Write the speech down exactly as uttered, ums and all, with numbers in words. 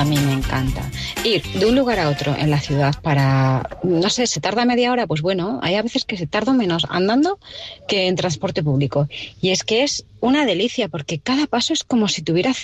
A mí me encanta. Ir de un lugar a otro en la ciudad para, no sé, se tarda media hora, pues bueno, hay a veces que se tarda menos andando que en transporte público. Y es que es una delicia porque cada paso es como si tuviera